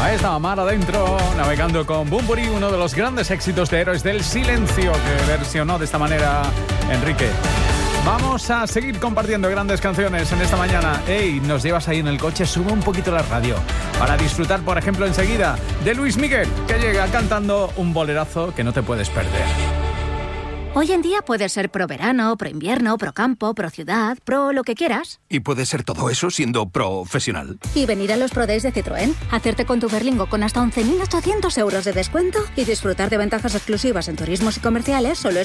Ahí estaba Mar adentro, navegando con Bunbury, uno de los grandes éxitos de Héroes del Silencio que versionó de esta manera Enrique. Vamos a seguir compartiendo grandes canciones en esta mañana. Hey, nos llevas ahí en el coche, sube un poquito la radio para disfrutar, por ejemplo, enseguida de Luis Miguel, que llega cantando un bolerazo que no te puedes perder. Hoy en día puedes ser pro verano, pro invierno, pro campo, pro ciudad, pro lo que quieras. ¿Y puedes ser todo eso siendo profesional? Y venir a los Pro Days de Citroën, hacerte con tu Berlingo con hasta 11.800 euros de descuento y disfrutar de ventajas exclusivas en turismos y comerciales solo